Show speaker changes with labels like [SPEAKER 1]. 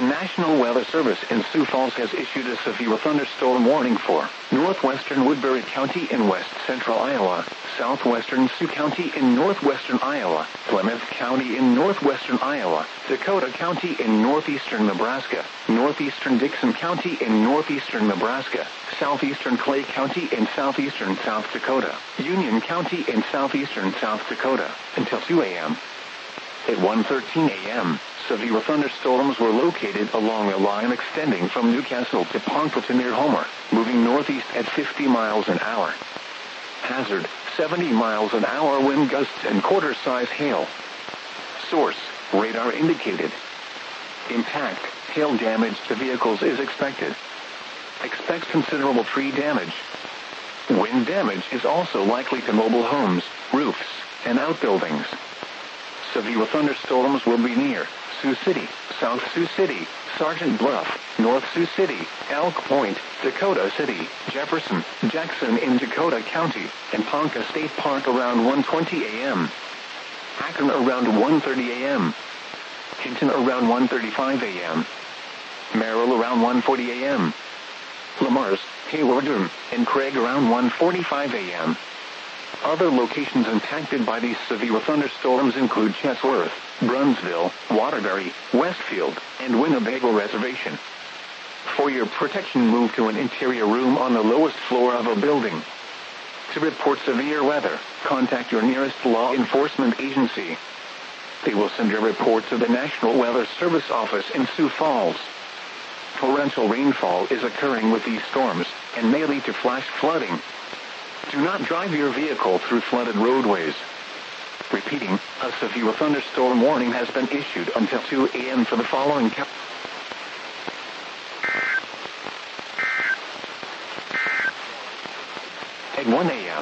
[SPEAKER 1] National Weather Service in Sioux Falls has issued a severe thunderstorm warning for northwestern Woodbury County in west central Iowa, southwestern Sioux County in northwestern Iowa, Plymouth County in northwestern Iowa, Dakota County in northeastern Nebraska, northeastern Dixon County in northeastern Nebraska, southeastern Clay County in southeastern South Dakota, Union County in southeastern South Dakota, until 2 a.m. At 1:13 a.m., severe thunderstorms were located along a line extending from Newcastle to Ponca near Homer, moving northeast at 50 miles an hour. Hazard, 70 miles an hour wind gusts and quarter-size hail. Source, radar indicated. Impact, hail damage to vehicles is expected. Expects considerable tree damage. Wind damage is also likely to mobile homes, roofs, and outbuildings. Severe thunderstorms will be near Sioux City, South Sioux City, Sergeant Bluff, North Sioux City, Elk Point, Dakota City, Jefferson, Jackson in Dakota County, and Ponca State Park around 1:20 a.m. Akron around 1:30 a.m. Hinton around 1:35 a.m. Merrill around 1:40 a.m. Lamars, Hayward, and Craig around 1:45 a.m. Other locations impacted by these severe thunderstorms include Chatsworth, Brunsville, Waterbury, Westfield, and Winnebago Reservation. For your protection, move to an interior room on the lowest floor of a building. To report severe weather, contact your nearest law enforcement agency. They will send your report to the National Weather Service office in Sioux Falls. Torrential rainfall is occurring with these storms and may lead to flash flooding. Do not drive your vehicle through flooded roadways. Repeating, a severe thunderstorm warning has been issued until 2 a.m. for the following At 1 a.m.